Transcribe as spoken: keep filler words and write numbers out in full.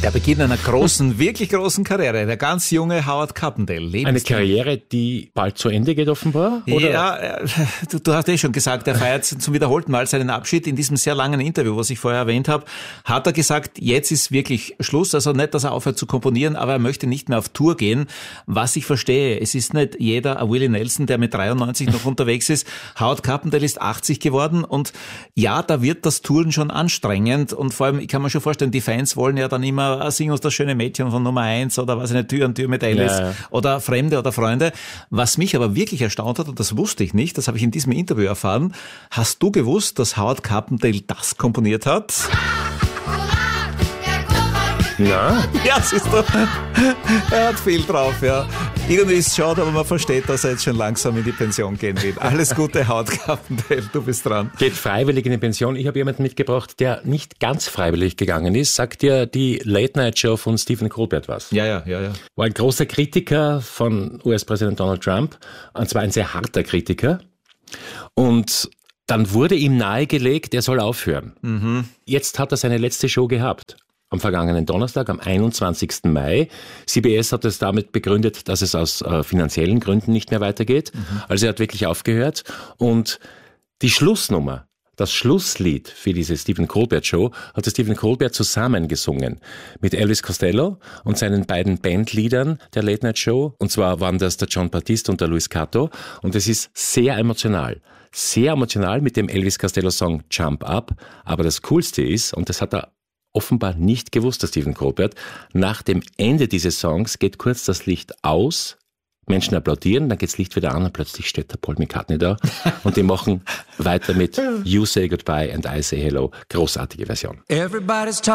Der Beginn einer großen, wirklich großen Karriere. Der ganz junge Howard Carpendale. Eine Karriere, die bald zu Ende geht offenbar? Oder? Ja, du, du hast eh schon gesagt, er feiert zum wiederholten Mal seinen Abschied. In diesem sehr langen Interview, was ich vorher erwähnt habe, hat er gesagt, jetzt ist wirklich Schluss. Also nicht, dass er aufhört zu komponieren, aber er möchte nicht mehr auf Tour gehen. Was ich verstehe, es ist nicht jeder ein Willie Nelson, der mit dreiundneunzig noch unterwegs ist. Howard Carpendale ist achtzig geworden und ja, da wird das Touren schon anstrengend und vor allem, ich kann mir schon vorstellen, die Fans wollen ja dann immer sing uns das schöne Mädchen von Nummer eins oder was eine Tür an Tür mit Alice ja, ja. oder Fremde oder Freunde. Was mich aber wirklich erstaunt hat, und das wusste ich nicht, das habe ich in diesem Interview erfahren, hast du gewusst, dass Howard Carpendale das komponiert hat? Na? Ja, siehst du, er hat viel drauf, ja. Irgendwie ist es schade, aber man versteht, dass er jetzt schon langsam in die Pension gehen will. Alles Gute, Howard Carpendale, du bist dran. Geht freiwillig in die Pension. Ich habe jemanden mitgebracht, der nicht ganz freiwillig gegangen ist. Sagt dir die Late-Night-Show von Stephen Colbert was? Ja, ja, ja, ja. War ein großer Kritiker von U S-Präsident Donald Trump, und zwar ein sehr harter Kritiker. Und dann wurde ihm nahegelegt, er soll aufhören. Mhm. Jetzt hat er seine letzte Show gehabt. Am vergangenen Donnerstag, am einundzwanzigsten Mai. C B S hat es damit begründet, dass es aus äh, finanziellen Gründen nicht mehr weitergeht. Mhm. Also er hat wirklich aufgehört. Und die Schlussnummer, das Schlusslied für diese Stephen Colbert Show, hat der Stephen Colbert zusammen gesungen mit Elvis Costello und seinen beiden Bandleadern der Late Night Show. Und zwar waren das der John Batiste und der Luis Cato. Und es ist sehr emotional. Sehr emotional mit dem Elvis Costello Song Jump Up. Aber das Coolste ist, und das hat er offenbar nicht gewusst, der Stephen Colbert, nach dem Ende dieses Songs geht kurz das Licht aus, Menschen applaudieren, dann geht das Licht wieder an und plötzlich steht der Paul McCartney da und die machen weiter mit You Say Goodbye and I Say Hello. Großartige Version. Everybody's